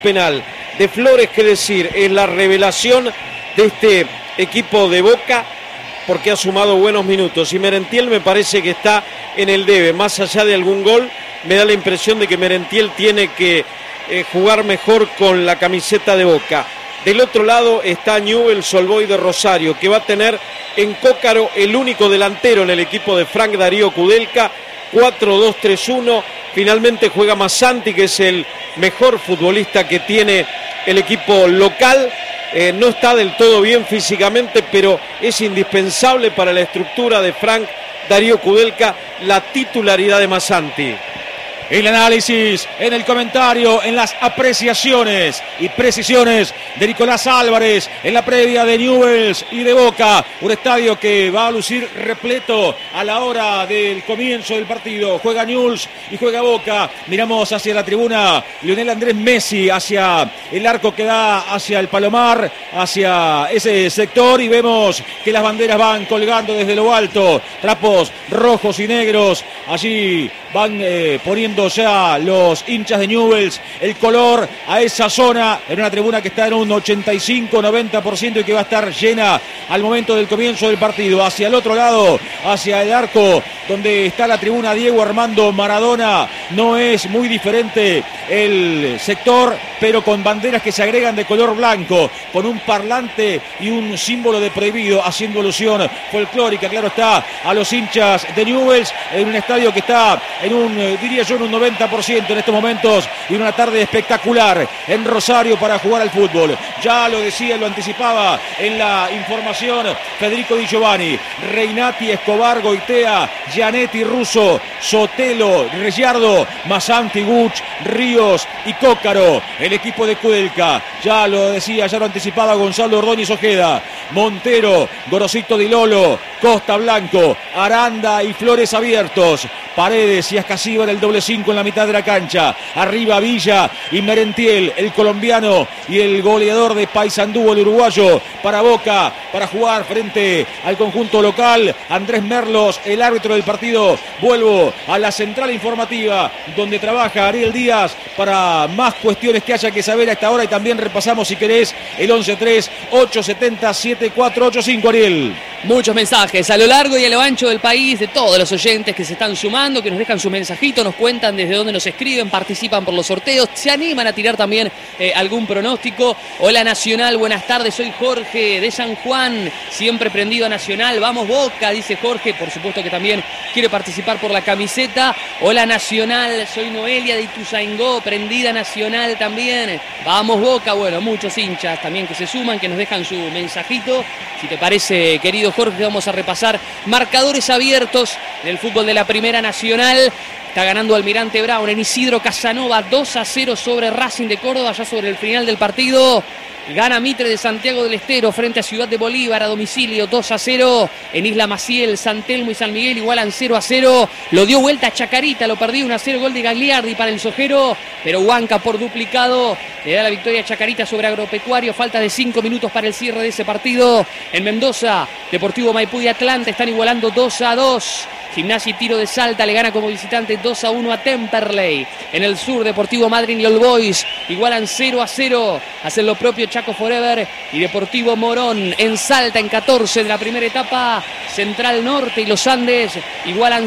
penal de Flores, que decir, es la revelación de este equipo de Boca, porque ha sumado buenos minutos, y Merentiel me parece que está en el debe, más allá de algún gol, me da la impresión de que Merentiel tiene que jugar mejor con la camiseta de Boca. Del otro lado está Newell's Old Boys de Rosario, que va a tener en Cócaro el único delantero en el equipo de Frank Darío Kudelka, 4-2-3-1, finalmente juega Massanti, que es el mejor futbolista que tiene el equipo local. No está del todo bien físicamente, pero es indispensable para la estructura de Frank Darío Kudelka la titularidad de Massanti. El análisis, en el comentario, en las apreciaciones y precisiones de Nicolás Álvarez en la previa de Newell's y de Boca. Un estadio que va a lucir repleto a la hora del comienzo del partido. Juega Newell's y juega Boca. Miramos hacia la tribuna Lionel Andrés Messi, hacia el arco que da hacia el Palomar, hacia ese sector, y vemos que las banderas van colgando desde lo alto. Trapos rojos y negros. Allí van poniendo ya los hinchas de Newell's el color a esa zona, en una tribuna que está en un 85-90% y que va a estar llena al momento del comienzo del partido. Hacia el otro lado, hacia el arco donde está la tribuna Diego Armando Maradona, no es muy diferente el sector, pero con banderas que se agregan de color blanco, con un parlante y un símbolo de prohibido, haciendo alusión folclórica, claro está, a los hinchas de Newell's, en un estadio que está en un, diría yo, en un 90% en estos momentos, y una tarde espectacular en Rosario para jugar al fútbol. Ya lo decía, lo anticipaba en la información Federico Di Giovanni: Reinati, Escobar, Goitea, Gianetti, Russo, Sotelo, Reyardo, Massanti, Guch, Ríos y Cócaro. El equipo de Kudelka, ya lo decía, ya lo anticipaba Gonzalo Ordóñez Ojeda, Montero, Gorosito Di Lolo, Costa Blanco, Aranda y Flores abiertos. Paredes y Ascasíbar el doble 5 en la mitad de la cancha. Arriba Villa y Merentiel, el colombiano y el goleador de Paysandú, el uruguayo, para Boca, para jugar frente al conjunto local. Andrés Merlos, el árbitro del partido. Vuelvo a la central informativa donde trabaja Ariel Díaz para más cuestiones que haya que saber a esta hora, y también repasamos, si querés, el 11-3-870-7485, Ariel. Muchos mensajes a lo largo y a lo ancho del país, de todos los oyentes que se están sumando, que nos dejan su mensajito, nos cuentan desde dónde nos escriben, participan por los sorteos, se animan a tirar también algún pronóstico. Hola Nacional, buenas tardes, soy Jorge de San Juan, siempre prendido a Nacional, vamos Boca, dice Jorge, por supuesto que también quiere participar por la camiseta. Hola Nacional, soy Noelia de Ituzaingó, prendida Nacional también, vamos Boca. Bueno, muchos hinchas también que se suman, que nos dejan su mensajito. Si te parece, querido Jorge, vamos a repasar marcadores abiertos del fútbol de la Primera Nacional. Está ganando Almirante Brown en Isidro Casanova 2-0 sobre Racing de Córdoba, ya sobre el final del partido. Gana Mitre de Santiago del Estero frente a Ciudad de Bolívar a domicilio 2-0. En Isla Maciel, San Telmo y San Miguel igualan 0-0. Lo dio vuelta a Chacarita, lo perdió 1-0, gol de Gagliardi para el Sojero, pero Huanca por duplicado le da la victoria a Chacarita sobre Agropecuario. Falta de 5 minutos para el cierre de ese partido. En Mendoza, Deportivo Maipú y Atlanta están igualando 2-2. Gimnasia y Tiro de Salta le gana como visitante 2-1 a Temperley. En el sur, Deportivo Madryn y Old Boys igualan 0-0. Hacen lo propio Chaco Forever y Deportivo Morón. En Salta, en 14 de la primera etapa, Central Norte y Los Andes igualan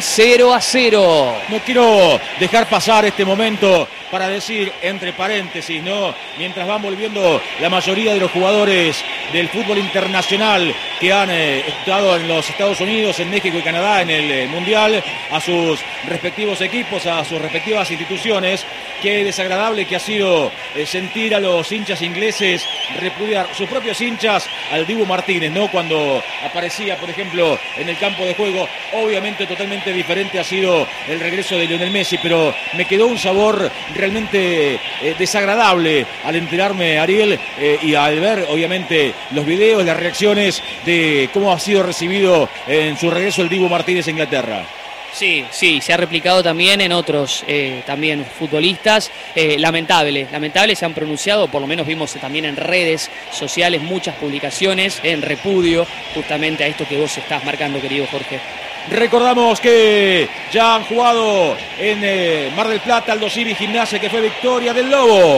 0-0. No quiero dejar pasar este momento para decir, entre paréntesis, ¿no?, mientras van volviendo la mayoría de los jugadores del fútbol internacional que han estado en los Estados Unidos, en México y Canadá en el Mundial, a sus respectivos equipos, a sus respectivas instituciones, qué desagradable que ha sido sentir a los hinchas ingleses repudiar, sus propios hinchas, al Dibu Martínez, ¿no?, cuando aparecía, por ejemplo, en el campo de juego. Obviamente totalmente diferente ha sido el regreso de Lionel Messi, pero me quedó un sabor realmente desagradable al enterarme, Ariel, y al ver obviamente los videos, las reacciones de cómo ha sido recibido en su regreso el Dibu Martínez a Inglaterra. Sí, se ha replicado también en otros también futbolistas. Lamentable, se han pronunciado, por lo menos vimos también en redes sociales muchas publicaciones en repudio justamente a esto que vos estás marcando, querido Jorge. Recordamos que ya han jugado en Mar del Plata, Aldo Civi, Gimnasia, que fue victoria del Lobo.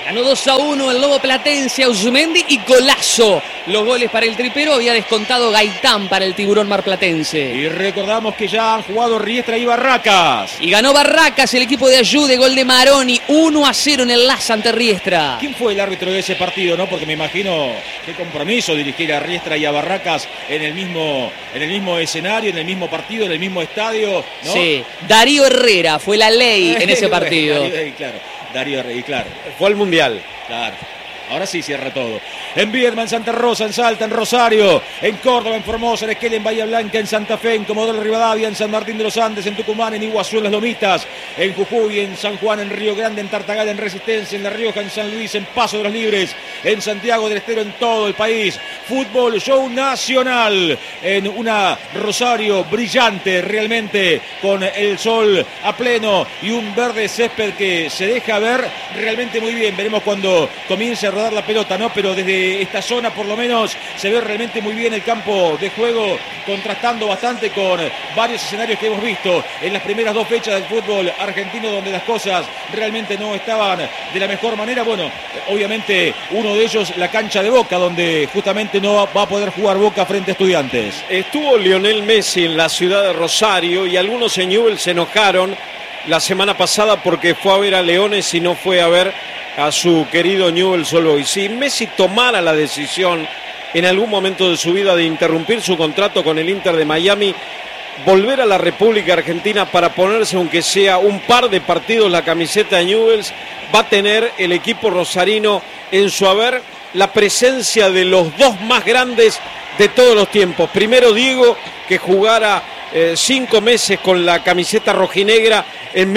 Ganó 2-1 el Lobo Platense, Ausmendi y Golazo. Los goles para el tripero, había descontado Gaitán para el Tiburón Marplatense. Y recordamos que ya han jugado Riestra y Barracas. Y ganó Barracas, el equipo de Ayude, gol de Maroni, 1-0 en el Laza ante Riestra. ¿Quién fue el árbitro de ese partido, no? Porque me imagino qué compromiso dirigir a Riestra y a Barracas en el mismo escenario, en el mismo partido, en el mismo estadio, ¿no? Sí, Darío Herrera fue la ley en ese partido. Darío Herrera, claro. Fue al Mundial. Claro. Ahora sí cierra todo. En Viedma, en Santa Rosa, en Salta, en Rosario, en Córdoba, en Formosa, en Esquel, en Bahía Blanca, en Santa Fe, en Comodoro Rivadavia, en San Martín de los Andes, en Tucumán, en Iguazú, en Las Lomitas, en Jujuy, en San Juan, en Río Grande, en Tartagal, en Resistencia, en La Rioja, en San Luis, en Paso de los Libres, en Santiago del Estero, en todo el país. Fútbol show nacional en una Rosario brillante realmente, con el sol a pleno y un verde césped que se deja ver realmente muy bien. Veremos cuando comience a rodar la pelota, ¿no? Pero desde esta zona por lo menos se ve realmente muy bien el campo de juego, contrastando bastante con varios escenarios que hemos visto en las primeras dos fechas del fútbol argentino, donde las cosas realmente no estaban de la mejor manera. Bueno, obviamente uno de ellos la cancha de Boca, donde justamente no va a poder jugar Boca frente a Estudiantes. Estuvo Lionel Messi en la ciudad de Rosario y algunos en Newell's se enojaron la semana pasada porque fue a ver a Leones y no fue a ver a su querido Newell's Old Boys. Si Messi tomara la decisión en algún momento de su vida de interrumpir su contrato con el Inter de Miami, volver a la República Argentina para ponerse aunque sea un par de partidos la camiseta de Newell's, va a tener el equipo rosarino en su haber la presencia de los dos más grandes de todos los tiempos. Primero Diego, que jugara 5 meses con la camiseta rojinegra en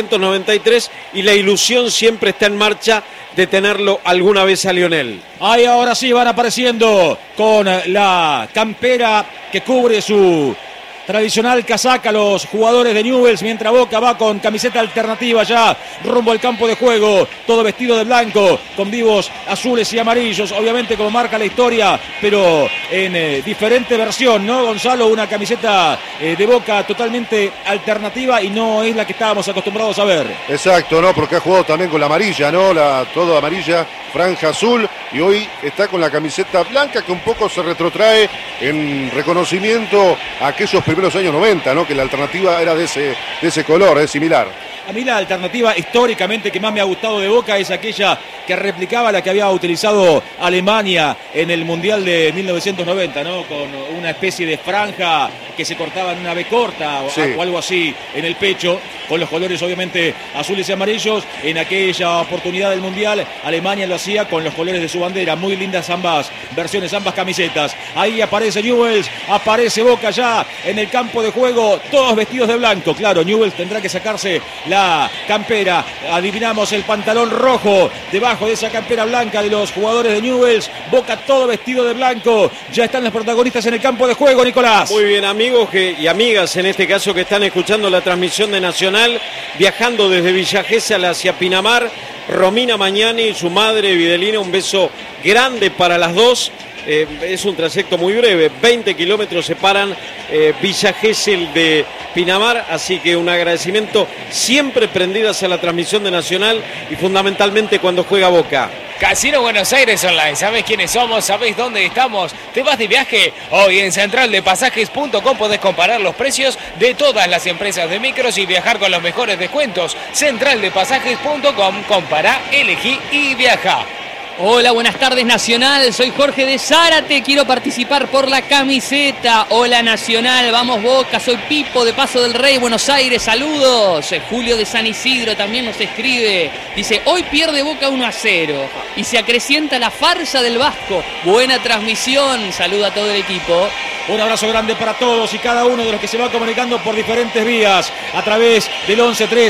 1993, y la ilusión siempre está en marcha de tenerlo alguna vez a Lionel. Ahí ahora sí van apareciendo con la campera que cubre su tradicional casaca los jugadores de Newell's, mientras Boca va con camiseta alternativa ya rumbo al campo de juego, todo vestido de blanco, con vivos azules y amarillos, obviamente como marca la historia, pero en diferente versión, ¿no, Gonzalo? Una camiseta de Boca totalmente alternativa y no es la que estábamos acostumbrados a ver. Exacto, ¿no? Porque ha jugado también con la amarilla, ¿no? Todo amarilla, franja azul, y hoy está con la camiseta blanca, que un poco se retrotrae en reconocimiento a aquellos primeros años 90, ¿no? Que la alternativa era de ese color, es similar. A mí la alternativa históricamente que más me ha gustado de Boca es aquella que replicaba la que había utilizado Alemania en el Mundial de 1990, ¿no? Con una especie de franja que se cortaba en una B corta o algo así en el pecho, con los colores obviamente azules y amarillos. En aquella oportunidad del Mundial, Alemania lo hacía con los colores de su bandera. Muy lindas ambas versiones, ambas camisetas. Ahí aparece Newell's, aparece Boca ya en el campo de juego, todos vestidos de blanco. Claro, Newell's tendrá que sacarse la campera. Adivinamos el pantalón rojo debajo de esa campera blanca de los jugadores de Newell's. Boca todo vestido de blanco. Ya están los protagonistas en el campo de juego, Nicolás. Muy bien, amigos y amigas en este caso que están escuchando la transmisión de Nacional, viajando desde Villa Gesell hacia Pinamar, Romina Mañani y su madre Videlina, un beso grande para las dos. Es un trayecto muy breve, 20 kilómetros separan Villa Gesell de Pinamar, así que un agradecimiento, siempre prendidas a la transmisión de Nacional y fundamentalmente cuando juega Boca. Casino Buenos Aires Online, ¿sabés quiénes somos? ¿Sabés dónde estamos? ¿Te vas de viaje? Hoy en centraldepasajes.com podés comparar los precios de todas las empresas de micros y viajar con los mejores descuentos. Centraldepasajes.com, compará, elegí y viaja. Hola, buenas tardes Nacional, soy Jorge de Zárate, quiero participar por la camiseta. Hola Nacional, vamos Boca, soy Pipo de Paso del Rey, Buenos Aires, saludos. Julio de San Isidro también nos escribe, dice, hoy pierde Boca 1-0 y se acrecienta la farsa del Vasco. Buena transmisión, saluda a todo el equipo. Un abrazo grande para todos y cada uno de los que se va comunicando por diferentes vías a través del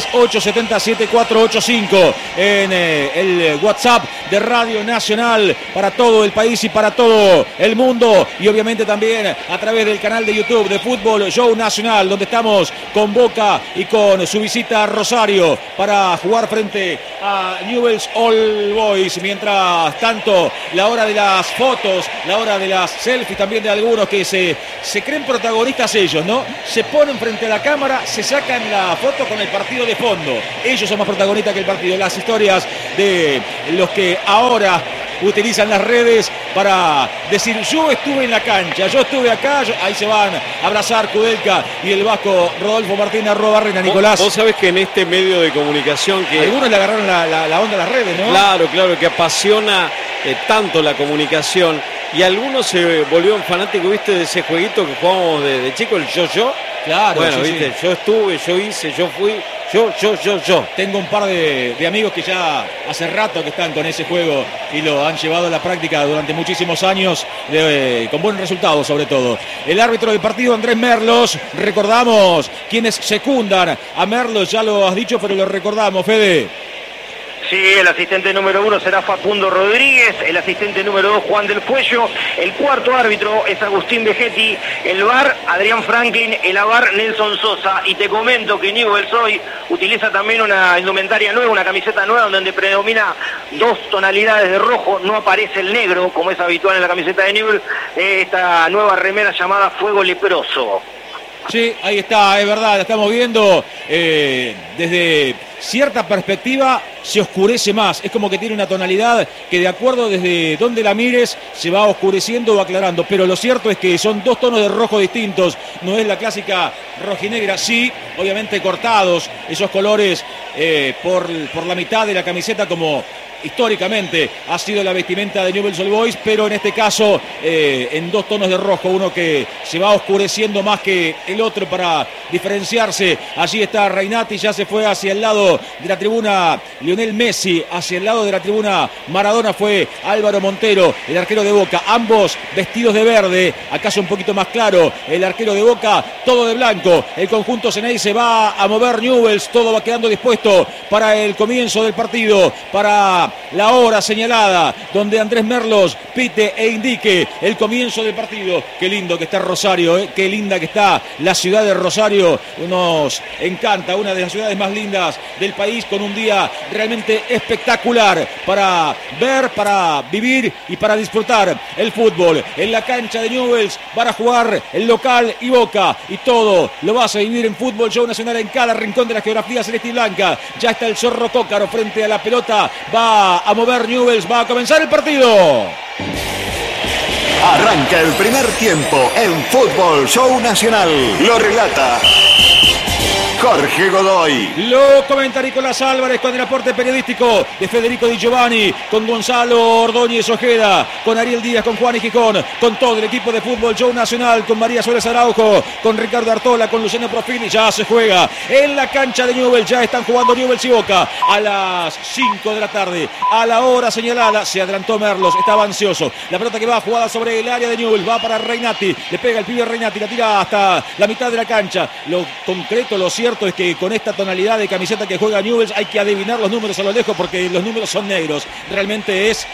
1138707485 en el WhatsApp de Radio Nacional para todo el país y para todo el mundo, y obviamente también a través del canal de YouTube de Fútbol Show Nacional, donde estamos con Boca y con su visita a Rosario para jugar frente a Newell's Old Boys. Mientras tanto, la hora de las fotos, la hora de las selfies también de algunos que se que se creen protagonistas ellos, ¿no? Se ponen frente a la cámara, se sacan la foto con el partido de fondo. Ellos son más protagonistas que el partido. Las historias de los que ahora utilizan las redes para decir: yo estuve en la cancha, yo estuve acá, ahí se van a abrazar Kudelka y el vasco Rodolfo Martínez Barrena. Nicolás, vos sabés que en este medio de comunicación que algunos le agarraron la onda a las redes, ¿no? Claro, que apasiona tanto la comunicación, y algunos se volvieron fanáticos, viste, de ese jueguito que jugábamos de chico, el yo. Claro, bueno, sí, viste, sí. Yo estuve, yo hice, yo fui, yo. Tengo un par de amigos que ya hace rato que están con ese juego y lo han llevado a la práctica durante muchísimos años, con buenos resultados sobre todo. El árbitro del partido, Andrés Merlos. Recordamos quienes secundan a Merlos, ya lo has dicho, pero lo recordamos, Fede. Sí, el asistente número 1 será Facundo Rodríguez, el asistente número 2 Juan del Puello, el cuarto árbitro es Agustín Vegetti, el VAR Adrián Franklin, el AVAR Nelson Sosa. Y te comento que Newell's hoy utiliza también una indumentaria nueva, una camiseta nueva donde predomina 2 tonalidades de rojo, no aparece el negro como es habitual en la camiseta de Newell's, esta nueva remera llamada Fuego Leproso. Sí, ahí está, es verdad, la estamos viendo desde cierta perspectiva se oscurece más, es como que tiene una tonalidad que de acuerdo desde donde la mires se va oscureciendo o aclarando, pero lo cierto es que son 2 tonos de rojo distintos, no es la clásica rojinegra, sí, obviamente cortados esos colores por la mitad de la camiseta como históricamente ha sido la vestimenta de Newell's Old Boys, pero en este caso en 2 tonos de rojo, uno que se va oscureciendo más que el otro para diferenciarse. Allí está Reinati, ya se fue hacia el lado de la tribuna Lionel Messi, hacia el lado de la tribuna Maradona fue Álvaro Montero, el arquero de Boca, ambos vestidos de verde, acaso un poquito más claro el arquero de Boca, todo de blanco. El conjunto Ceney se va a mover Newell's, todo va quedando dispuesto para el comienzo del partido, para la hora señalada donde Andrés Merlos pite e indique el comienzo del partido. Qué lindo que está Rosario, qué linda que está la ciudad de Rosario, nos encanta, una de las ciudades más lindas del país, con un día realmente espectacular para ver, para vivir y para disfrutar el fútbol. En la cancha de Newell's van a jugar el local y Boca, y todo lo vas a vivir en Fútbol Show Nacional en cada rincón de la geografía celeste y blanca. Ya está el Zorro Cócaro frente a la pelota, va a mover Newell's, va a comenzar el partido. Arranca el primer tiempo en Fútbol Show Nacional. Lo relata Jorge Godoy. Lo comenta Nicolás Álvarez con el aporte periodístico de Federico Di Giovanni, con Gonzalo Ordóñez Ojeda, con Ariel Díaz, con Juan y Gijón, con todo el equipo de Fútbol Show Nacional, con María Suárez Araujo, con Ricardo Artola, con Luciano Profili. Ya se juega en la cancha de Newell's, ya están jugando Newell's y Boca a las 5 de la tarde, a la hora señalada. Se adelantó Merlos, estaba ansioso. La pelota que va jugada sobre el área de Newell's, va para Reinati, le pega el pibe Reinati, la tira hasta la mitad de la cancha. Lo concreto, lo cierto es que con esta tonalidad de camiseta que juega Newell's hay que adivinar los números a lo lejos porque los números son negros. Realmente es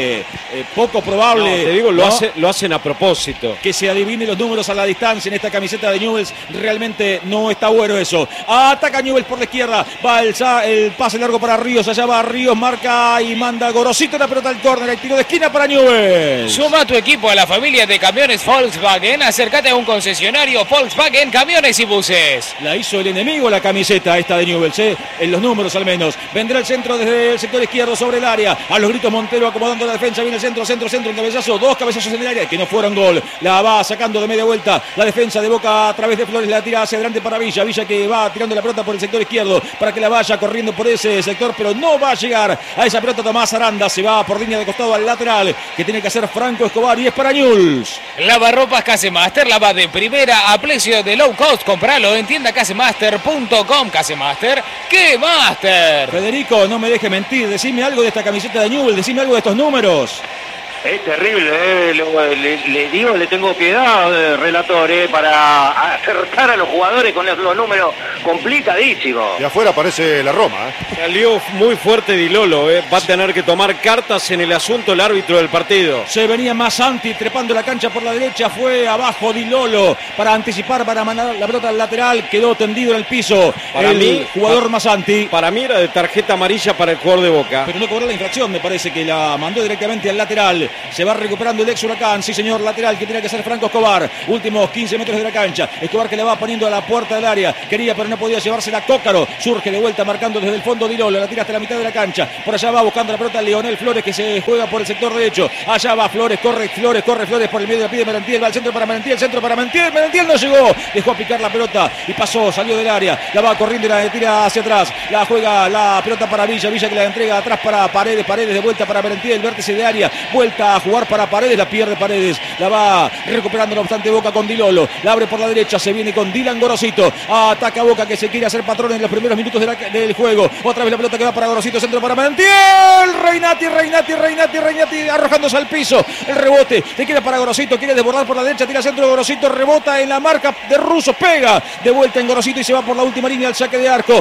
poco probable. No, te digo, lo hacen a propósito. Que se adivine los números a la distancia en esta camiseta de Newell's. Realmente no está bueno eso. Ataca Newell's por la izquierda. Va el pase largo para Ríos. Allá va Ríos, marca y manda Gorosito la pelota al córner. El tiro de esquina para Newell's. Suma tu equipo a la familia de camiones Volkswagen. Acércate a un concesionario Volkswagen Camiones y Buses. La hizo el enemigo la camiseta esta de Newell's, en los números al menos. Vendrá el centro desde el sector izquierdo sobre el área. A los gritos Montero acomodando la defensa. Viene el centro, un cabezazo. 2 cabezazos en el área que no fueron gol. La va sacando de media vuelta la defensa de Boca a través de Flores. La tira hacia adelante para Villa. Villa que va tirando la pelota por el sector izquierdo para que la vaya corriendo por ese sector, pero no va a llegar a esa pelota. Tomás Aranda se va por línea de costado al lateral que tiene que hacer Franco Escobar y es para Newell's. Lavarropas Casemaster, lava de primera a precio de low cost. Compralo en tienda casemaster.com. Casemaster, ¿qué Master? Federico, no me deje mentir, decime algo de esta camiseta de Newell's, decime algo de estos números. Es terrible, le digo, le tengo piedad, relator, para acertar a los jugadores con los números complicadísimos. Y afuera aparece la Roma. Salió muy fuerte Di Lolo, va a tener que tomar cartas en el asunto el árbitro del partido. Se venía Massanti trepando la cancha por la derecha, fue abajo Di Lolo para anticipar, para mandar la pelota al lateral, quedó tendido en el piso Para mí, jugador Massanti. Para mí era de tarjeta amarilla para el jugador de Boca. Pero no cobró la infracción, me parece que la mandó directamente al lateral. Se va recuperando el ex Huracán. Sí, señor, lateral que tiene que ser Franco Escobar. Últimos 15 metros de la cancha. Escobar que le va poniendo a la puerta del área. Quería, pero no podía llevársela Cócaro. Surge de vuelta marcando desde el fondo Dilolo. La tira hasta la mitad de la cancha. Por allá va buscando la pelota Leonel Flores, que se juega por el sector derecho. Allá va Flores, corre Flores por el medio, la pide Merentiel, va al centro para Merentiel, Merentiel no llegó, dejó picar la pelota y pasó, salió del área, la va corriendo y la tira hacia atrás, la juega la pelota para Villa que la entrega atrás para Paredes de vuelta para Merentiel, vértice de área, vuelta a jugar para Paredes, la pierde Paredes, la va recuperando no obstante Boca con Dilolo, la abre por la derecha, se viene con Dylan Gorosito, ataca Boca que se quiere hacer patrón en los primeros minutos del juego, otra vez la pelota que va para Gorosito, centro para Merentiel, Reinati arrojándose al piso, el rebote, te queda para Gorosito, quiere desbordar por la derecha, tira centro de Gorosito, rebota en la marca de Russo, pega de vuelta en Gorosito y se va por la última línea al saque de arco.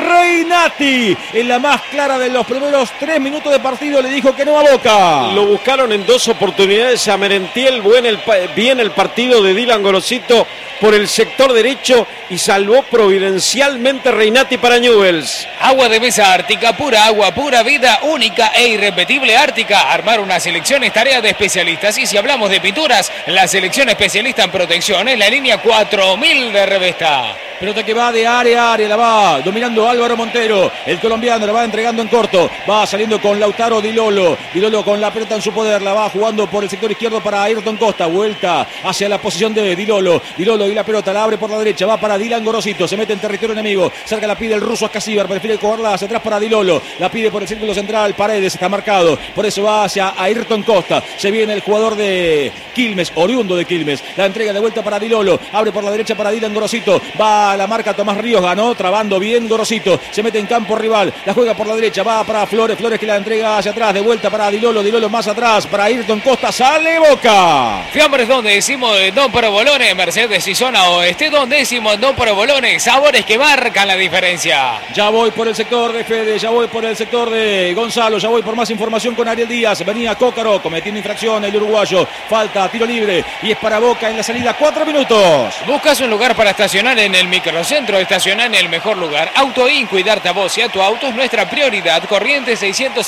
Reinati, en la más clara de los primeros 3 minutos de partido, le dijo que no a Boca. Lo buscaron en 2 oportunidades a Merentiel, bien el partido de Dylan Gorosito por el sector derecho y salvó providencialmente Reinati para Newell's. Agua de mesa Ártica, pura agua, pura vida, única e irrepetible Ártica. Armar una selección es tarea de especialistas y si hablamos de pinturas, la selección especialista en protección es la línea 4000 de Revesta. Pelota que va de área a área, la va dominando Álvaro Montero, el colombiano, la va entregando en corto, va saliendo con Lautaro Dilolo con la pelota en su poder, la va jugando por el sector izquierdo para Ayrton Costa, vuelta hacia la posición de Dilolo y la pelota la abre por la derecha, va para Dylan Gorosito, se mete en territorio enemigo, cerca la pide el ruso Ascasíbar, prefiere cobrarla hacia atrás para Dilolo, la pide por el círculo central, Paredes está marcado, por eso va hacia Ayrton Costa, se viene el jugador de Quilmes, oriundo de Quilmes, la entrega de vuelta para Dilolo, abre por la derecha para Dylan Gorosito, va a la marca Tomás Ríos, ganó, trabando bien Gorosito, se mete en campo rival, la juega por la derecha, va para Flores que la entrega hacia atrás, de vuelta para Dilolo más atrás, para Ayrton Costa, sale Boca. Fiambres donde decimos Don Provolone, Mercedes y zona oeste, donde decimos Don Provolone, sabores que marcan la diferencia. Ya voy por el sector de Fede, ya voy por el sector de Gonzalo, ya voy por más información con Ariel Díaz, venía Cócaro, cometiendo infracción el uruguayo, falta, tiro libre y es para Boca en la salida, 4 minutos. Buscas un lugar para estacionar en el microcentro, estacionar en el mejor lugar. Autoin, cuidarte a vos y a tu auto es nuestra prioridad. Corrientes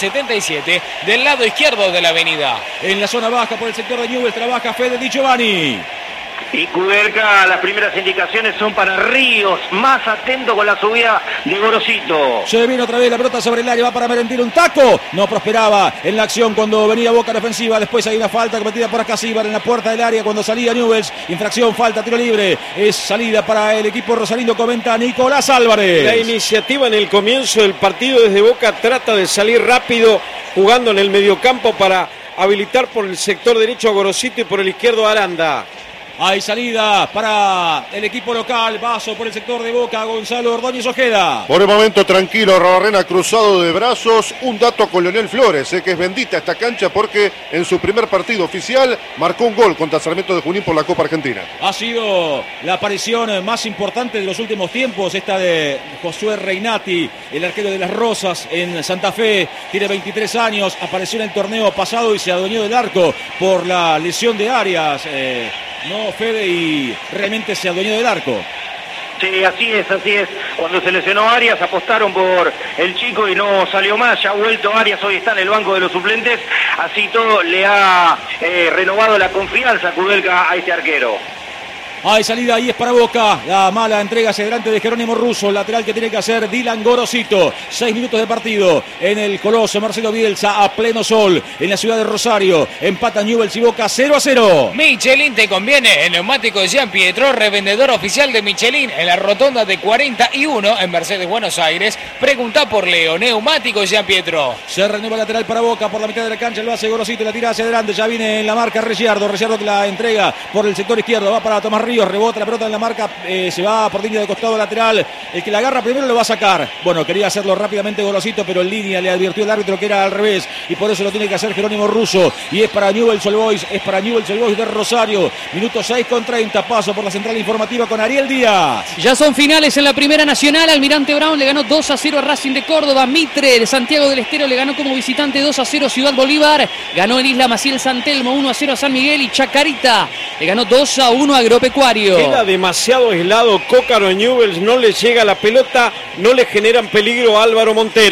677, del lado izquierdo de la avenida. En la zona baja por el sector de Newell's trabaja Fede Di Giovanni. Y Kudelka, las primeras indicaciones son para Ríos, más atento con la subida de Gorosito. Se viene otra vez la pelota sobre el área, va para Merentiel, un taco, no prosperaba en la acción cuando venía Boca en ofensiva, después hay una falta cometida por Ascasíbar en la puerta del área cuando salía Newell's, infracción, falta, tiro libre, es salida para el equipo rosarino, comenta Nicolás Álvarez. La iniciativa en el comienzo del partido desde Boca trata de salir rápido, jugando en el mediocampo para habilitar por el sector derecho a Gorosito y por el izquierdo a Aranda. Hay salida para el equipo local, Vaso por el sector de Boca, Gonzalo Ordóñez Ojeda. Por el momento tranquilo, Rabarrena cruzado de brazos. Un dato con Leonel Flores, que es bendita esta cancha porque en su primer partido oficial marcó un gol contra Sarmiento de Junín por la Copa Argentina. Ha sido la aparición más importante de los últimos tiempos, esta de Josué Reinati, el arquero de las Rosas en Santa Fe, tiene 23 años, apareció en el torneo pasado y se adueñó del arco por la lesión de Arias. No, Fede, y realmente se adueñó del arco. Sí, así es. Cuando se lesionó Arias apostaron por el chico y no salió más. Ya ha vuelto Arias, hoy está en el banco de los suplentes. Así todo le ha renovado la confianza Kudelka a este arquero. Hay salida ahí, es para Boca. La mala entrega hacia delante de Jerónimo Russo. Lateral que tiene que hacer Dylan Gorosito. 6 minutos de partido en el Coloso. Marcelo Bielsa a pleno sol en la ciudad de Rosario. Empata Newell's y Boca 0-0. Michelin te conviene. El neumático de Jean Pietro, revendedor oficial de Michelin en la rotonda de 41 en Mercedes, Buenos Aires. Pregunta por Leo. Neumático Jean Pietro. Se renueva lateral para Boca por la mitad de la cancha. Lo hace Gorosito y la tira hacia adelante. Ya viene en la marca Ricciardo que la entrega por el sector izquierdo. Va para Tomás Ríos, rebota la pelota en la marca, se va por línea de costado lateral, el que la agarra primero lo va a sacar, bueno, quería hacerlo rápidamente Gorosito, pero en línea le advirtió el árbitro que era al revés, y por eso lo tiene que hacer Jerónimo Russo, y es para Newell's Old Boys, de Rosario, minuto 6:30, paso por la central informativa con Ariel Díaz. Ya son finales en la Primera Nacional, Almirante Brown le ganó 2-0 a Racing de Córdoba, Mitre de Santiago del Estero le ganó como visitante 2-0 Ciudad Bolívar, ganó en Isla Maciel San Telmo 1-0 a San Miguel, y Chacarita le ganó 2-1 a Agropecuario. Queda demasiado aislado Cócaro en Newell's, no le llega la pelota, no le generan peligro a Álvaro Montero.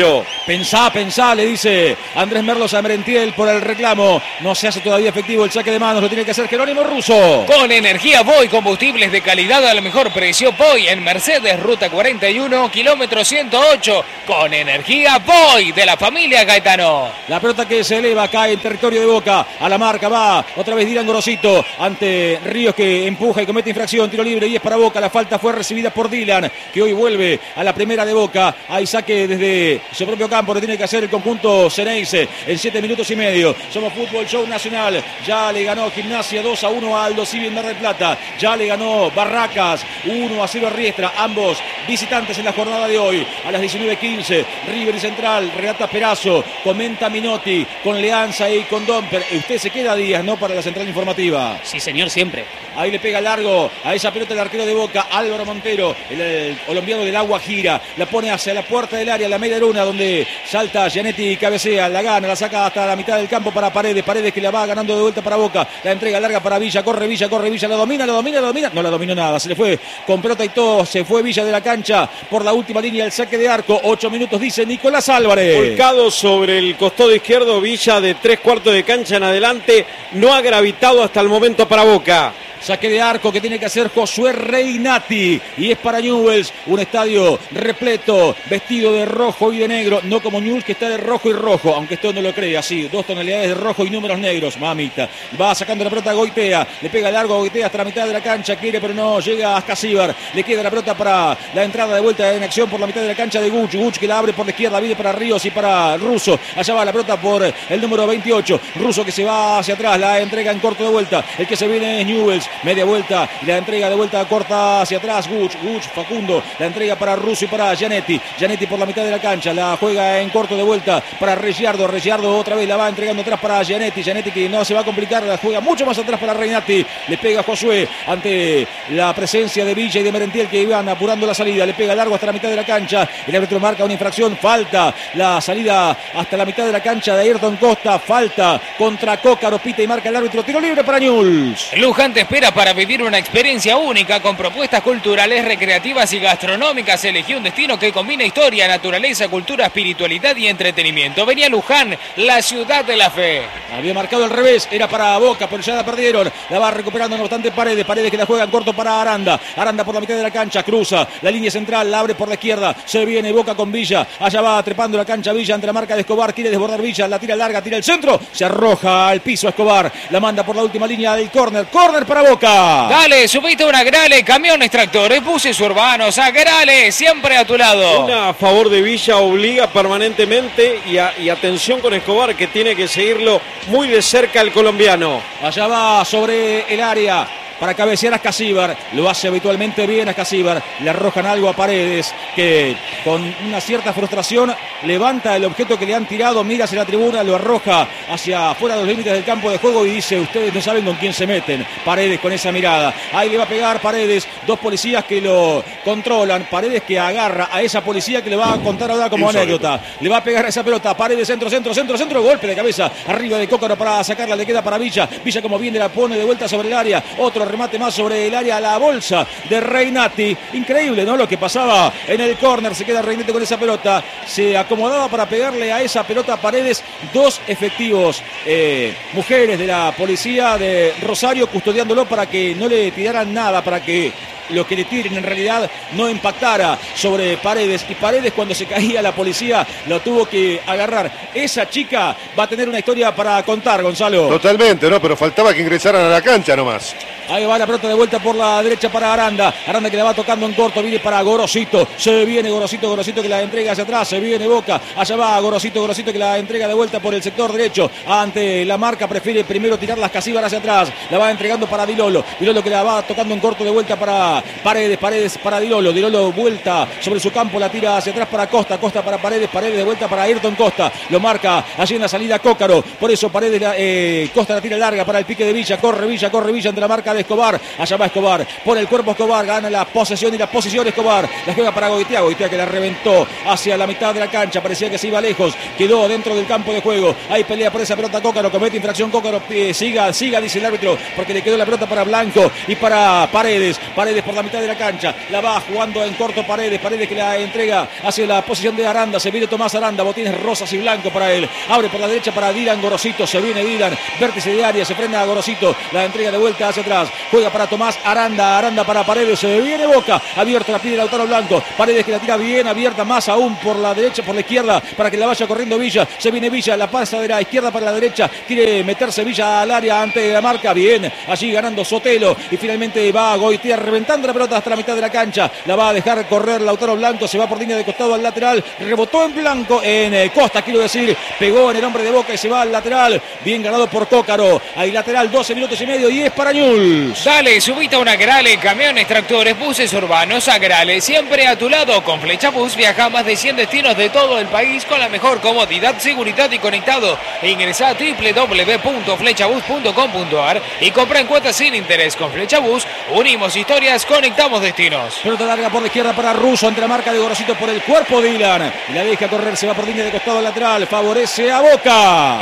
Pensá, le dice Andrés Merlos a Merentiel por el reclamo. No se hace todavía efectivo el saque de manos, lo tiene que hacer Jerónimo Russo. Con energía Boy, combustibles de calidad al mejor precio. Boy en Mercedes, ruta 41, kilómetro 108. Con energía Boy de la familia Gaetano. La pelota que se eleva, cae en territorio de Boca. A la marca va otra vez Dylan Gorosito ante Ríos, que empuja y comete infracción. Tiro libre y es para Boca. La falta fue recibida por Dylan, que hoy vuelve a la primera de Boca. Hay saque desde su propio campo, lo tiene que hacer el conjunto Ceneice en 7 minutos y medio. Somos Fútbol Show Nacional. Ya le ganó Gimnasia 2-1 a Aldo Civi en Mar del Plata. Ya le ganó Barracas 1-0 a Riestra. Ambos visitantes en la jornada de hoy. A las 19:15, River y Central. Relata Perazo, comenta Minotti con Leanza y con Domper. Usted se queda, Díaz, ¿no? Para la central informativa. Sí, señor, siempre. Ahí le pega largo a esa pelota el arquero de Boca, Álvaro Montero, el colombiano del Agua gira, la pone hacia la puerta del área, la media luna, donde salta Gianetti y cabecea, la gana, la saca hasta la mitad del campo para Paredes, Paredes que la va ganando de vuelta para Boca, la entrega larga para Villa, corre Villa, la domina, no la dominó nada, se le fue con pelota y todo, se fue Villa de la cancha por la última línea, el saque de arco, 8 minutos dice Nicolás Álvarez. Volcado sobre el costado izquierdo, Villa de 3/4 de cancha en adelante, no ha gravitado hasta el momento para Boca. Saque de arco que tiene que hacer Josué Reinati y es para Newell's, un estadio repleto, vestido de rojo y de negro, no como Newell's que está de rojo y rojo, aunque esto no lo crea, sí, 2 tonalidades de rojo y números negros, mamita. Va sacando la pelota a Goitea, le pega largo a Goitea hasta la mitad de la cancha, quiere pero no llega hasta Cibar, le queda la pelota para la entrada de vuelta en acción por la mitad de la cancha de Guch que la abre por la izquierda, viene para Ríos y para Russo, allá va la pelota por el número 28, Russo que se va hacia atrás, la entrega en corto de vuelta, el que se viene es Newell's, media vuelta y la entrega de vuelta corta hacia atrás, Guch, Facundo, la entrega para Russo y para Gianetti por la mitad de la cancha, la juega en corto de vuelta para Reggiardo otra vez la va entregando atrás para Gianetti que no se va a complicar, la juega mucho más atrás para Reinati, le pega a Josué ante la presencia de Villa y de Merentiel que iban apurando la salida, le pega largo hasta la mitad de la cancha, el árbitro marca una infracción, falta la salida hasta la mitad de la cancha de Ayrton Costa, falta contra Cócaro, pita y marca el árbitro, tiro libre para Newell's. Luján te espera para vivir una experiencia única con propuestas culturales, recreativas y gastronómicas. Elegí un destino que combina historia, naturaleza, cultura, espiritualidad y entretenimiento. Venía Luján, la ciudad de la fe. Había marcado al revés, era para Boca, pero ya la perdieron. La va recuperando no obstante Paredes que la juega en corto para Aranda por la mitad de la cancha, cruza la línea central, la abre por la izquierda, se viene Boca con Villa, allá va trepando la cancha Villa ante la marca de Escobar, quiere desbordar Villa, la tira larga, tira el centro, se arroja al piso Escobar, la manda por la última línea del córner para Boca. Dale, subite una Grale, camiones, tractores, buses urbanos, a Grale, siempre a tu lado. Una a favor de Villa, obliga permanentemente y atención con Escobar que tiene que seguirlo muy de cerca el colombiano. Allá va sobre el área para cabecear a Ascasíbar, lo hace habitualmente bien a Ascasíbar, le arrojan algo a Paredes que con una cierta frustración levanta el objeto que le han tirado, mira hacia la tribuna, lo arroja hacia afuera de los límites del campo de juego y dice, ustedes no saben con quién se meten. Paredes con esa mirada, ahí le va a pegar Paredes, 2 policías que lo controlan, Paredes que agarra a esa policía que le va a contar ahora como anécdota, le va a pegar a esa pelota, Paredes centro, golpe de cabeza, arriba de Cócaro para sacarla, le queda para Villa como viene la pone de vuelta sobre el área, otro remate más sobre el área, la bolsa de Reinati, increíble, ¿no? Lo que pasaba en el córner, se queda Reinati con esa pelota, se acomodaba para pegarle a esa pelota a Paredes, 2 efectivos mujeres de la policía de Rosario custodiándolo para que no le tiraran nada, para que lo que le tiren en realidad no impactara sobre Paredes, y Paredes cuando se caía la policía lo tuvo que agarrar. Esa chica va a tener una historia para contar, Gonzalo. Totalmente, ¿no? Pero faltaba que ingresaran a la cancha nomás. Ahí va la pelota de vuelta por la derecha para Aranda que la va tocando en corto, viene para Gorosito, se viene Gorosito que la entrega hacia atrás, se viene Boca, allá va Gorosito que la entrega de vuelta por el sector derecho, ante la marca prefiere primero tirar las Casíbar hacia atrás, la va entregando para Dilolo que la va tocando en corto de vuelta para Paredes para Dilolo vuelta sobre su campo, la tira hacia atrás para Costa para Paredes de vuelta para Ayrton Costa, lo marca allí en la salida Cócaro, por eso Paredes, Costa la tira larga para el pique de Villa, corre Villa ante la marca de Escobar, allá va Escobar, por el cuerpo Escobar, gana la posesión y la posición Escobar, la juega para Goitea que la reventó hacia la mitad de la cancha, parecía que se iba lejos, quedó dentro del campo de juego, ahí pelea por esa pelota Cócaro, comete infracción Cócaro, siga dice el árbitro, porque le quedó la pelota para Blanco y para Paredes por la mitad de la cancha. La va jugando en corto Paredes. Paredes que la entrega hacia la posición de Aranda. Se viene Tomás Aranda. Botines rosas y blanco para él. Abre por la derecha para Dylan Gorosito. Se viene Dylan. Vértice de área. Se frena a Gorosito. La entrega de vuelta hacia atrás. Juega para Tomás Aranda. Aranda para Paredes. Se viene Boca. Abierto la pide Lautaro Blanco. Paredes que la tira bien abierta. Más aún por la derecha, por la izquierda. Para que la vaya corriendo Villa. Se viene Villa. La pasa de la izquierda para la derecha. Quiere meterse Villa al área ante la marca. Bien. Allí ganando Sotelo. Y finalmente va a Goitia reventando la pelota hasta la mitad de la cancha. La va a dejar correr Lautaro Blanco. Se va por línea de costado al lateral. Rebotó en Blanco. En Costa, quiero decir. Pegó en el hombre de Boca y se va al lateral. Bien ganado por Cócaro. Ahí lateral 12 minutos y medio y es para Newell's. Dale, subite a una Agrale, camiones, tractores, buses urbanos. Agrale, siempre a tu lado. Con Flecha Bus viaja a más de 100 destinos de todo el país con la mejor comodidad, seguridad y conectado. Ingresa a www.flechabus.com.ar y compra en cuotas sin interés. Con Flecha Bus unimos historias, conectamos destinos. Pelota larga por la izquierda para Russo ante la marca de Gorosito por el cuerpo Dylan. Y la deja correr, se va por línea de costado lateral. Favorece a Boca.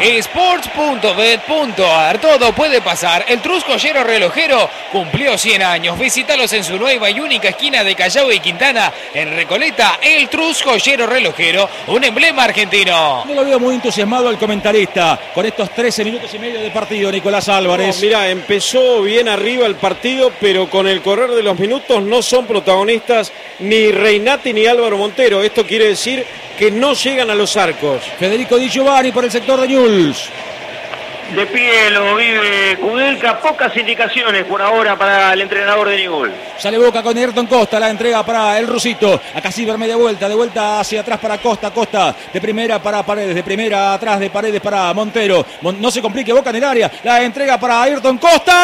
Sports.bet.ar, todo puede pasar. El Truscollero Relojero cumplió 100 años. Visítalos en su nueva y única esquina de Callao y Quintana. En Recoleta, el Truscollero Relojero, un emblema argentino. No lo veo muy entusiasmado al comentarista con estos 13 minutos y medio de partido, Nicolás Álvarez. Mira, empezó bien arriba el partido, pero con el correr de los minutos no son protagonistas ni Reinati ni Álvaro Montero. Esto quiere decir que no llegan a los arcos. Federico Di Giovanni por el sector de Newell's. De pie lo vive Kudelka, pocas indicaciones por ahora para el entrenador de Newell's. Sale Boca con Ayrton Costa, la entrega para el Rusito. Acá Silver media vuelta, de vuelta hacia atrás para Costa. Costa de primera para Paredes, de primera atrás de Paredes para Montero. No se complique Boca en el área. La entrega para Ayrton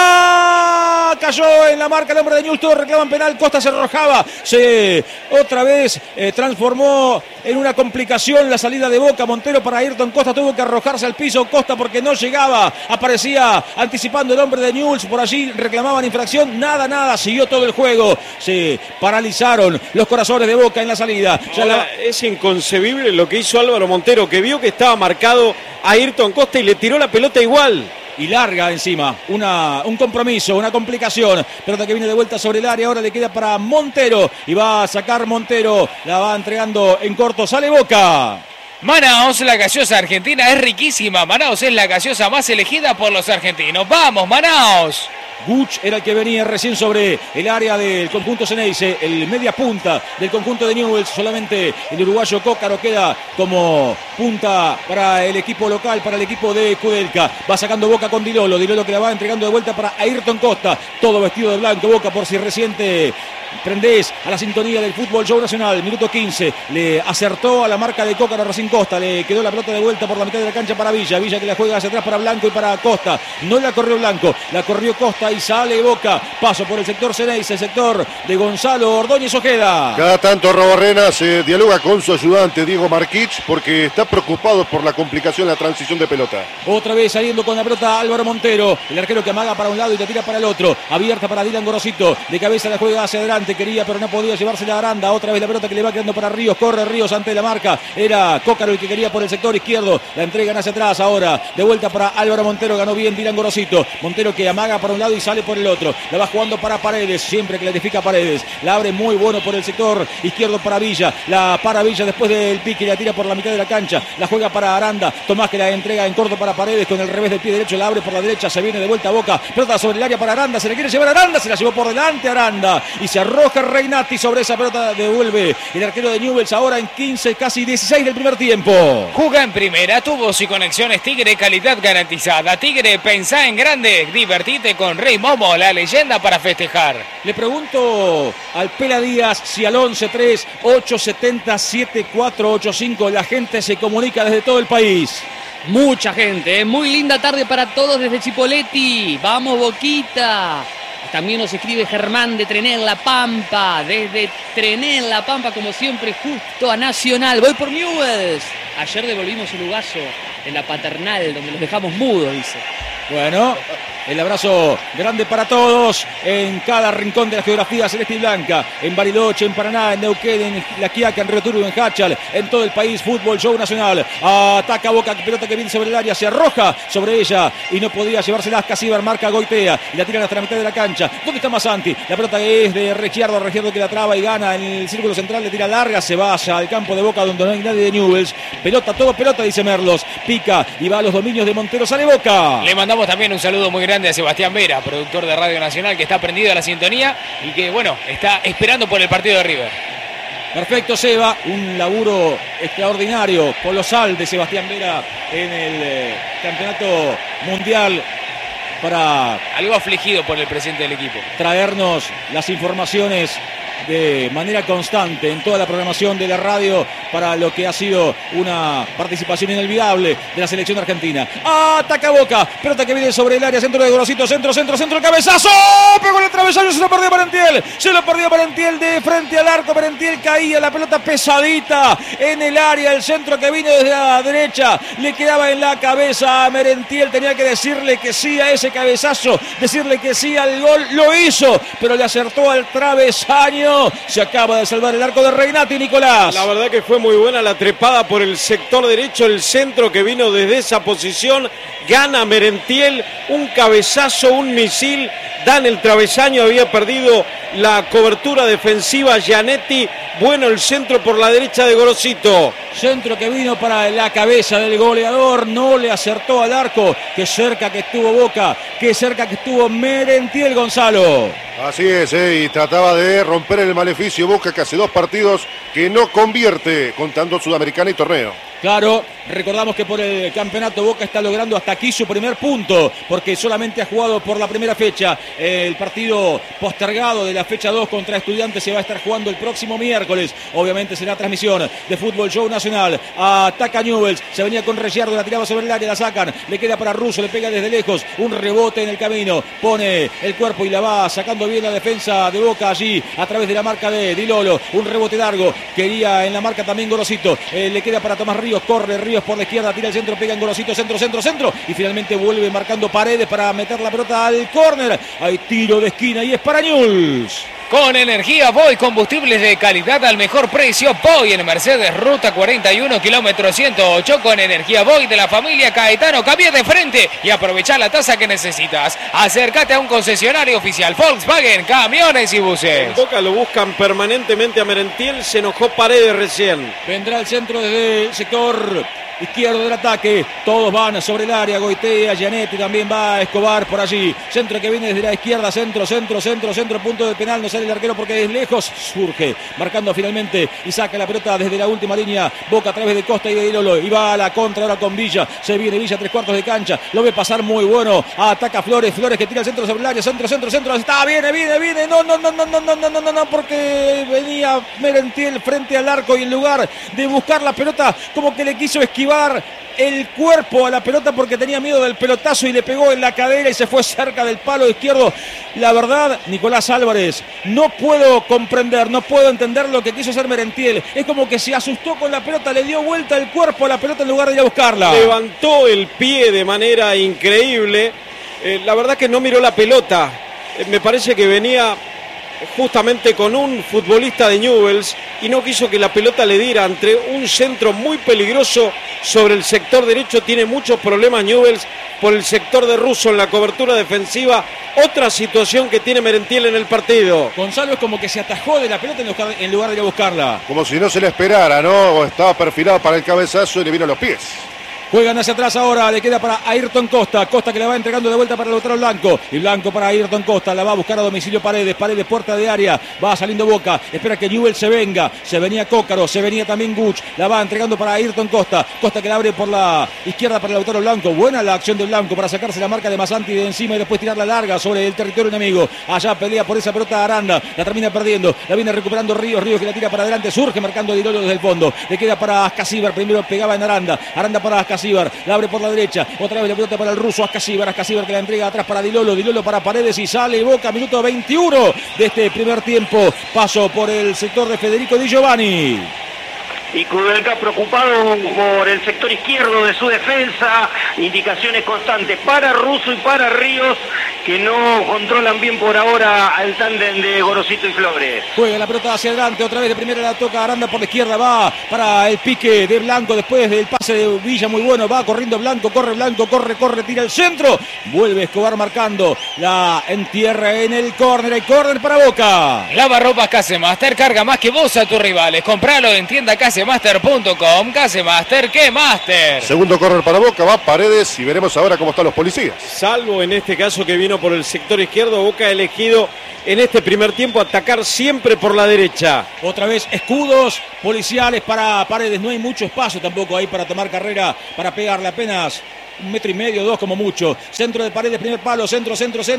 Costa. Cayó en la marca el hombre de Newell's. Todos reclaman penal. Costa se arrojaba. Se otra vez transformó en una complicación la salida de Boca. Montero para Ayrton Costa. Tuvo que arrojarse al piso Costa porque no llegaba. Aparecía anticipando el hombre de Newell's. Por allí reclamaban infracción. Nada. Siguió todo el juego. Se paralizaron los corazones de Boca en la salida. Es inconcebible lo que hizo Álvaro Montero, que vio que estaba marcado a Ayrton Costa y le tiró la pelota igual. Y larga encima, un compromiso, una complicación. Pelota que viene de vuelta sobre el área, ahora le queda para Montero. Y va a sacar Montero, la va entregando en corto, sale Boca. Manaos, la gaseosa argentina es riquísima. Manaos es la gaseosa más elegida por los argentinos. ¡Vamos, Manaos! Guch era el que venía recién sobre el área del conjunto Ceneice, el media punta del conjunto de Newell's. Solamente el uruguayo Cócaro queda como punta para el equipo local, para el equipo de Kudelka. Va sacando Boca con Dilolo que la va entregando de vuelta para Ayrton Costa. Todo vestido de blanco Boca por si reciente prendés a la sintonía del Fútbol Show Nacional. Minuto 15, le acertó a la marca de Cócaro Racing Costa. Le quedó la pelota de vuelta por la mitad de la cancha para Villa que la juega hacia atrás para Blanco y para Costa. No la corrió Blanco, la corrió Costa y sale Boca. Paso por el sector Ceneice, el sector de Gonzalo Ordóñez Ojeda. Cada tanto Robarrena se dialoga con su ayudante Diego Marquich porque está preocupado por la complicación en la transición de pelota. Otra vez saliendo con la pelota Álvaro Montero, el arquero que amaga para un lado y la tira para el otro. Abierta para Dylan Gorosito, de cabeza la juega hacia adelante. Quería pero no podía llevársela a Aranda. Otra vez la pelota que le va quedando para Ríos. Corre Ríos ante la marca. Era Cócaro el que quería por el sector izquierdo. La entregan hacia atrás ahora. De vuelta para Álvaro Montero. Ganó bien Dylan Gorosito. Montero que amaga para un lado y sale por el otro. La va jugando para Paredes. Siempre clarifica Paredes. La abre muy bueno por el sector izquierdo para Villa. La para Villa después del pique y la tira por la mitad de la cancha. La juega para Aranda. Tomás que la entrega en corto para Paredes con el revés del pie derecho. La abre por la derecha. Se viene de vuelta a Boca. Pelota sobre el área para Aranda. Se le quiere llevar a Aranda. Se la llevó por delante Aranda. Y se arroja Reinati sobre esa pelota. Devuelve el arquero de Newell's ahora en 15, casi 16 del primer tiempo. Juga en primera, tubos y conexiones Tigre, calidad garantizada. Tigre, pensá en grande. Divertite con Rey Momo, la leyenda para festejar. Le pregunto al Pela Díaz si al 11-3-870-7485 la gente se comunica desde todo el país. Mucha gente, muy linda tarde para todos desde Chipoleti. Vamos Boquita. También nos escribe Germán de Trené en La Pampa. Desde Trené en La Pampa, como siempre, justo a Nacional. Voy por Newell's. Ayer devolvimos el ugazo en la Paternal, donde los dejamos mudos, dice. Bueno, El abrazo grande para todos en cada rincón de la geografía celeste y blanca. En Bariloche, en Paraná, en Neuquén, en La Quiaca, en Río Turbio, en Hachal, en todo el país. Fútbol Show Nacional. Ataca Boca, pelota que viene sobre el área, se arroja sobre ella y no podía llevársela. Casíbar marca Goitea y la tiran hasta la mitad de la cancha. ¿Dónde está Masanti? La pelota es de Regiardo que la traba y gana en el círculo central, le tira larga, se vaya al campo de Boca donde no hay nadie de Newell's. Pelota, todo pelota, dice Merlos. Pica y va a los dominios de Montero, sale Boca. Le mandamos también un saludo muy grande a Sebastián Vera, productor de Radio Nacional, que está prendido a la sintonía y que, bueno, está esperando por el partido de River. Perfecto, Seba, un laburo extraordinario, colosal de Sebastián Vera en el campeonato mundial para algo afligido por el presidente del equipo. Traernos las informaciones de manera constante en toda la programación de la radio para lo que ha sido una participación inolvidable de la selección argentina. Ataca Boca, pelota que viene sobre el área, centro de Gorosito, centro, cabezazo, pegó en el travesaño, se lo perdió Merentiel de frente al arco. Merentiel caía, la pelota pesadita en el área, el centro que vino desde la derecha le quedaba en la cabeza a Merentiel, tenía que decirle que sí a ese cabezazo, decirle que sí al gol, lo hizo, pero le acertó al travesaño. Se acaba de salvar el arco de Regnati, Nicolás. La verdad que fue muy buena la trepada por el sector derecho, el centro que vino desde esa posición. Gana Merentiel, un cabezazo, un misil, dan el travesaño, había perdido la cobertura defensiva Gianetti. Bueno, el centro por la derecha de Gorosito. Centro que vino para la cabeza del goleador, no le acertó al arco. Qué cerca que estuvo Boca, qué cerca que estuvo Merentiel, Gonzalo. Así es, y trataba de romper el maleficio Boca, que hace 2 partidos que no convierte, contando Sudamericana y torneo. Claro, recordamos que por el campeonato Boca está logrando hasta aquí su primer punto, porque solamente ha jugado por la primera fecha. El partido postergado de la fecha 2 contra Estudiantes se va a estar jugando el próximo miércoles. Obviamente será transmisión de Fútbol Show Nacional. Ataca Newell's, se venía con Regiardo, la tiraba sobre el área, la sacan, le queda para Russo, le pega desde lejos, un rebote en el camino, pone el cuerpo y la va sacando bien la defensa de Boca allí, a través de la marca de Di Lolo, un rebote largo, quería en la marca también Gorosito, le queda para Tomás Ríos, corre Ríos por la izquierda, tira el centro, pega en Gorosito, centro, y finalmente vuelve marcando Paredes para meter la pelota al córner. Hay tiro de esquina y es para Newell's. Con energía Boy, combustibles de calidad al mejor precio. Boy en Mercedes, ruta 41, kilómetro 108. Con energía Boy de la familia Caetano. Cambia de frente y aprovecha la tasa que necesitas. Acércate a un concesionario oficial Volkswagen, camiones y buses. En Boca lo buscan permanentemente a Merentiel. Se enojó Paredes recién. Vendrá el centro desde el sector izquierdo del ataque, todos van sobre el área, Goitea, Gianetti, también va Escobar por allí, centro que viene desde la izquierda, centro, punto del penal, no sale el arquero porque es lejos, surge, marcando finalmente y saca la pelota desde la última línea, Boca a través de Costa y de Lolo, y va a la contra ahora con Villa, se viene Villa, 3/4 de cancha, lo ve pasar muy bueno, ataca Flores que tira el centro sobre el área, centro, está, viene, no, porque venía Merentiel frente al arco y en lugar de buscar la pelota, como que le quiso esquivar el cuerpo a la pelota porque tenía miedo del pelotazo y le pegó en la cadera y se fue cerca del palo izquierdo. La verdad, Nicolás Álvarez, no puedo comprender, no puedo entender lo que quiso hacer Merentiel. Es como que se asustó con la pelota, le dio vuelta el cuerpo a la pelota en lugar de ir a buscarla. Levantó el pie de manera increíble. La verdad que no miró la pelota. Me parece que venía justamente con un futbolista de Newell's y no quiso que la pelota le diera entre un centro muy peligroso sobre el sector derecho. Tiene muchos problemas Newell's por el sector de Russo en la cobertura defensiva. Otra situación que tiene Merentiel en el partido. Gonzalo es como que se atajó de la pelota en lugar de ir a buscarla. Como si no se le esperara, ¿no? Estaba perfilado para el cabezazo y le vino a los pies. Juegan hacia atrás ahora, le queda para Ayrton Costa, Costa que le va entregando de vuelta para Lautaro Blanco, y Blanco para Ayrton Costa, la va a buscar a domicilio Paredes, puerta de área, va saliendo Boca, espera que Newell's se venga, se venía Cócaro, se venía también Guch, la va entregando para Ayrton Costa, Costa que la abre por la izquierda para Lautaro Blanco, buena la acción de Blanco para sacarse la marca de Masanti de encima y después tirarla larga sobre el territorio enemigo, allá pelea por esa pelota Aranda, la termina perdiendo, la viene recuperando Ríos que la tira para adelante, surge marcando Di Lolo desde el fondo, le queda para Ascasíbar, primero pegaba en Aranda para Ascasíbar, la abre por la derecha, otra vez la pelota para el ruso Ascasíbar que la entrega atrás para Di Lolo para Paredes y sale Boca, minuto 21 de este primer tiempo, paso por el sector de Federico Di Giovanni. y Kudelka preocupado por el sector izquierdo de su defensa, indicaciones constantes para Russo y para Ríos, que no controlan bien por ahora al tándem de Gorosito y Flores. Juega la pelota hacia adelante, otra vez de primera la toca Aranda por la izquierda, va para el pique de Blanco después del pase de Villa, muy bueno, va corriendo Blanco, corre, tira el centro, vuelve Escobar marcando, la entierra en el córner, hay córner para Boca. Lavarropas Casemaster, carga más que vos a tus rivales, compralo en tienda casemaster.com, Casemaster, que Master. Segundo córner para Boca, va Paredes y veremos ahora cómo están los policías. Salvo en este caso que vino por el sector izquierdo, Boca ha elegido en este primer tiempo atacar siempre por la derecha. Otra vez escudos policiales para Paredes, no hay mucho espacio tampoco ahí para tomar carrera, para pegarle apenas 1,5 metros, 2 como mucho. Centro de Paredes, primer palo, centro.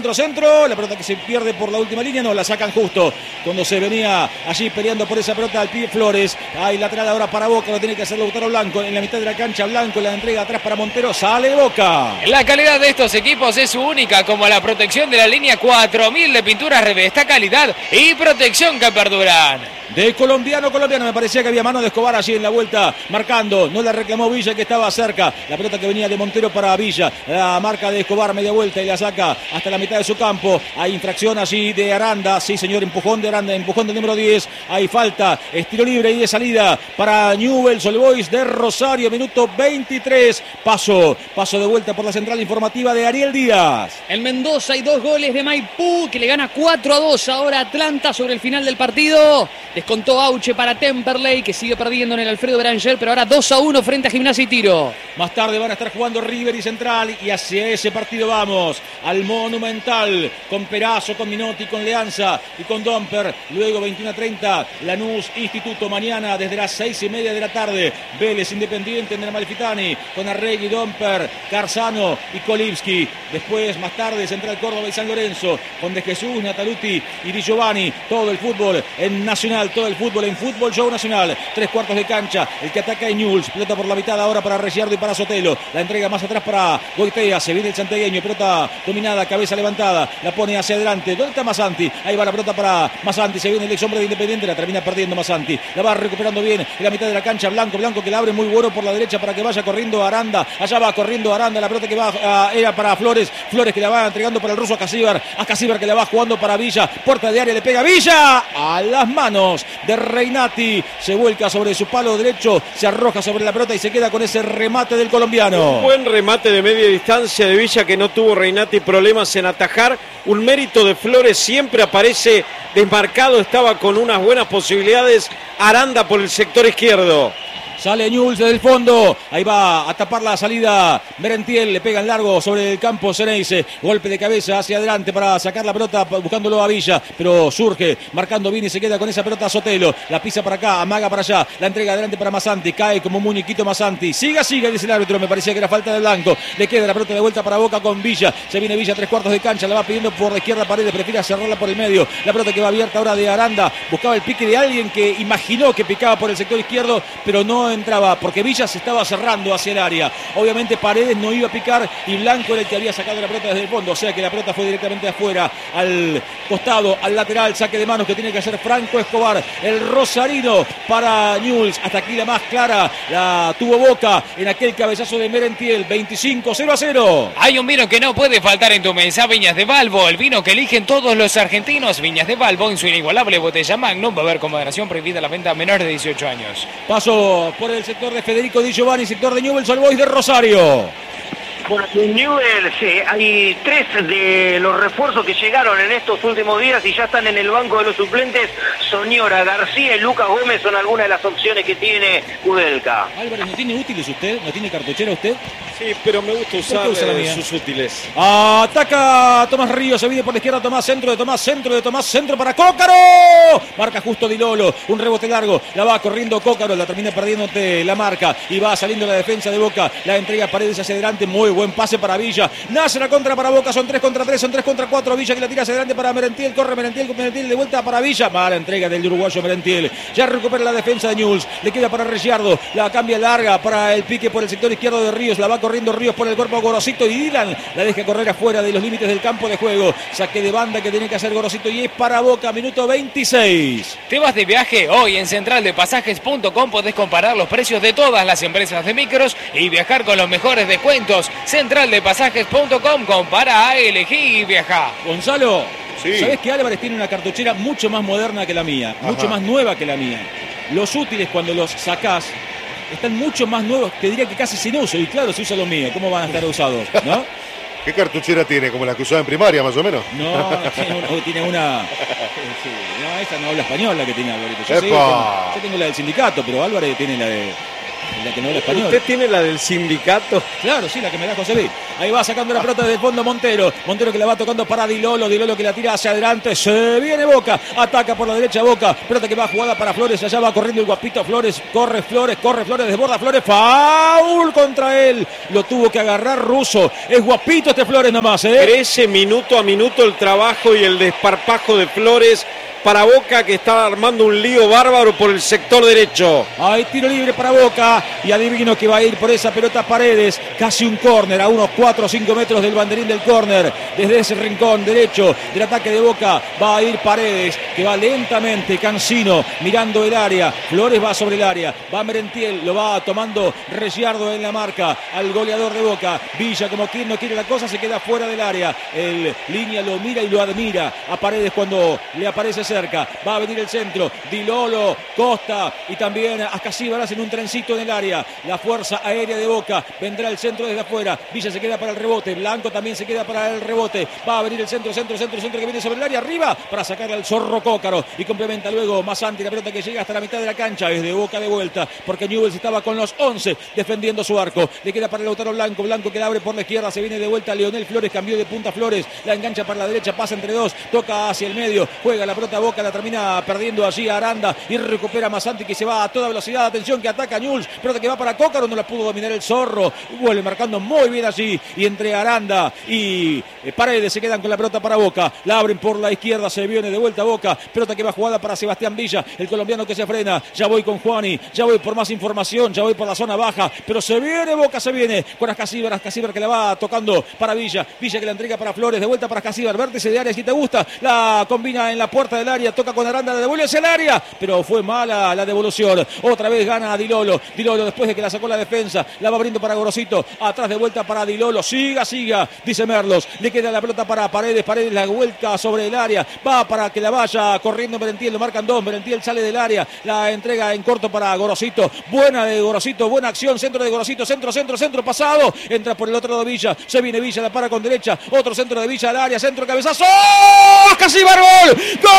La pelota que se pierde por la última línea, no, la sacan justo cuando se venía allí peleando por esa pelota al pie Flores. Hay lateral ahora para Boca, lo tiene que hacer Lautaro Blanco en la mitad de la cancha. Blanco la entrega atrás para Montero, sale Boca. La calidad de estos equipos es única, como la protección de la línea 4000 de pinturas Revesta, calidad y protección que perduran. De colombiano, me parecía que había mano de Escobar allí en la vuelta, marcando, no la reclamó Villa que estaba cerca, la pelota que venía de Montero para Villa, la marca de Escobar, media vuelta y la saca hasta la mitad de su campo, hay infracción allí de Aranda, sí señor, empujón de Aranda, empujón del número 10, hay falta, estilo libre y de salida para Newell's Old Boys de Rosario, minuto 23, paso de vuelta por la central informativa de Ariel Díaz. En Mendoza hay 2 goles de Maipú, que le gana 4-2 ahora Atlanta sobre el final del partido. Descontó Auche para Temperley, que sigue perdiendo en el Alfredo Beranger, pero ahora 2-1 frente a Gimnasia y Tiro. Más tarde van a estar jugando River y Central, y hacia ese partido vamos, al Monumental, con Perazo, con Minotti, con Leanza y con Domper. Luego 21:30, Lanús Instituto, mañana desde las 6:30 de la tarde, Vélez Independiente en el Amalfitani, con Arregui, Domper, Carzano y Kolibski. Después, más tarde, Central Córdoba y San Lorenzo, con De Jesús, Nataluti y Di Giovanni. Todo el fútbol en Nacional, todo el fútbol en Fútbol Show Nacional. 3/4 de cancha, el que ataca es Newell's, pelota por la mitad ahora para Reciardo y para Sotelo. La entrega más atrás para Goitea, se viene el santiagueño, pelota dominada, cabeza levantada, la pone hacia adelante. ¿Dónde está Masanti? Ahí va la pelota para Masanti, se viene el ex hombre de Independiente, la termina perdiendo Masanti. La va recuperando bien en la mitad de la cancha, Blanco que la abre muy bueno por la derecha para que vaya corriendo Aranda. Allá va corriendo Aranda, la pelota que va era para Flores que la va entregando para el ruso a Casíbar que la va jugando para Villa, puerta de área, le pega Villa a las manos de Reinati, se vuelca sobre su palo derecho, se arroja sobre la pelota y se queda con ese remate del colombiano. Un buen remate de media distancia de Villa, que no tuvo Reinati problemas en atajar. Un mérito de Flores, siempre aparece desmarcado, estaba con unas buenas posibilidades. Aranda por el sector izquierdo. Sale Newell's desde el fondo, ahí va a tapar la salida Merentiel, le pega en largo sobre el campo Ceneice, golpe de cabeza hacia adelante para sacar la pelota buscándolo a Villa, pero surge, marcando bien y se queda con esa pelota Sotelo, la pisa para acá, amaga para allá, la entrega adelante para Masanti, cae como un muñequito Masanti, siga, dice el árbitro, me parecía que era falta de Blanco, le queda la pelota de vuelta para Boca con Villa, se viene Villa 3/4 de cancha, la va pidiendo por la izquierda Paredes, prefiere cerrarla por el medio, la pelota que va abierta ahora de Aranda, buscaba el pique de alguien que imaginó que picaba por el sector izquierdo, pero no entraba, porque Villa se estaba cerrando hacia el área. Obviamente Paredes no iba a picar y Blanco era el que había sacado la pelota desde el fondo, o sea que la pelota fue directamente afuera, al costado, al lateral, saque de manos que tiene que hacer Franco Escobar, el rosarino para Newell's. Hasta aquí la más clara la tuvo Boca en aquel cabezazo de Merentiel, 25-0-0. Hay un vino que no puede faltar en tu mesa, Viñas de Valvo, el vino que eligen todos los argentinos. Viñas de Valvo en su inigualable botella Magnum, va a haber con moderación, prohibida la venta a menores de 18 años. Paso por el sector de Federico Di Giovanni, sector de Newell's Old Boys de Rosario. Bueno, en Newell's hay 3 de los refuerzos que llegaron en estos últimos días y ya están en el banco de los suplentes. Soñora, García y Lucas Gómez son algunas de las opciones que tiene Kudelka. Álvarez, ¿no tiene útiles usted? ¿No tiene cartuchera usted? Sí, pero me gusta usar sus útiles. Ataca Tomás Ríos, se viene por la izquierda Tomás, centro de Tomás, centro para Cócaro. Marca justo Di Lolo, un rebote largo, la va corriendo Cócaro, la termina perdiéndote la marca y va saliendo la defensa de Boca, la entrega Paredes hacia adelante, muy buen pase para Villa. Nace la contra para Boca, son 3 contra 3, son 3 contra 4. Villa que la tira hacia adelante para Merentiel, corre Merentiel de vuelta para Villa. Mala entrega del uruguayo Merentiel. Ya recupera la defensa de Newell's, le queda para Ricciardo, la cambia larga para el pique por el sector izquierdo de Ríos, la va corriendo Ríos por el cuerpo Gorosito y Dylan la deja correr afuera de los límites del campo de juego. Saque de banda que tiene que hacer Gorosito y es para Boca, minuto 26. ¿Te vas de viaje? Hoy en centraldepasajes.com podés comparar los precios de todas las empresas de micros y viajar con los mejores descuentos. Centraldepasajes.com, compara, elegí y viaja. Gonzalo, sí. ¿Sabés que Álvarez tiene una cartuchera mucho más moderna que la mía? Ajá. Mucho más nueva que la mía. Los útiles cuando los sacás están mucho más nuevos, te diría que casi sin uso. Y claro, si usa lo mío, ¿cómo van a estar usados? ¿No? ¿Qué cartuchera tiene? ¿Como la que usaba en primaria, más o menos? No, tiene una... Sí, no, esa no habla español la que tiene Álvarez. Yo tengo la del sindicato, pero Álvarez tiene la que no habla español. ¿Usted tiene la del sindicato? Claro, sí, la que me da José Luis. Ahí va sacando la pelota desde el fondo Montero. Montero que la va tocando para Dilolo. Dilolo que la tira hacia adelante. Se viene Boca. Ataca por la derecha Boca. Pelota que va jugada para Flores. Allá va corriendo el guapito Flores. Corre Flores, desborda Flores. Foul contra él. Lo tuvo que agarrar Russo. Es guapito este Flores nomás, ¿eh? Crece minuto a minuto el trabajo y el desparpajo de Flores para Boca, que está armando un lío bárbaro por el sector derecho. Hay tiro libre para Boca y adivino que va a ir por esa pelota Paredes, casi un córner a unos 4 o 5 metros del banderín del córner. Desde ese rincón derecho del ataque de Boca va a ir Paredes, que va lentamente, cansino, mirando el área. Flores va sobre el área, va Merentiel, lo va tomando Ricciardo en la marca al goleador de Boca. Villa, como quien no quiere la cosa, se queda fuera del área. El línea lo mira y lo admira a Paredes cuando le aparece cerca. Va a venir el centro, Dilolo, Costa y también Ascasíbar hacen un trencito en el área. La fuerza aérea de Boca, vendrá el centro desde afuera. Villa se queda para el rebote, Blanco también se queda para el rebote. Va a venir el centro que viene sobre el área, arriba para sacar al Zorro Cócaro y complementa luego Masanti, la pelota que llega hasta la mitad de la cancha. Es de Boca de vuelta porque Newell's estaba con los 11 defendiendo su arco. Le queda para Lautaro Blanco, Blanco que la abre por la izquierda, se viene de vuelta Leonel Flores, cambió de punta Flores, la engancha para la derecha, pasa entre dos, toca hacia el medio, juega la pelota Boca, la termina perdiendo allí a Aranda y recupera Masanti que se va a toda velocidad. Atención que ataca Newell's, pelota que va para Cócaro, no la pudo dominar el Zorro, vuelve marcando muy bien allí y entre Aranda y Paredes se quedan con la pelota para Boca, la abren por la izquierda, se viene de vuelta Boca, pelota que va jugada para Sebastián Villa, el colombiano que se frena. Ya voy con Juani, ya voy por más información, ya voy por la zona baja, pero se viene Boca, se viene con Ascasíbar que la va tocando para Villa que la entrega para Flores, de vuelta para Ascasíbar, vértice de área si te gusta, la combina en la puerta del área, toca con Aranda, la devuelve hacia el área, pero fue mala la devolución. Otra vez gana Dilolo después de que la sacó la defensa, la va abriendo para Gorosito, atrás de vuelta para Dilolo, siga, dice Merlos, le queda la pelota para Paredes, la vuelta sobre el área, va para que la vaya corriendo Merentiel, lo marcan dos, Merentiel sale del área, la entrega en corto para Gorosito, buena de Gorosito, buena acción, centro de Gorosito, centro pasado, entra por el otro lado Villa, se viene Villa, la para con derecha, otro centro de Villa al área, centro, cabezazo, Ascasíbar, gol.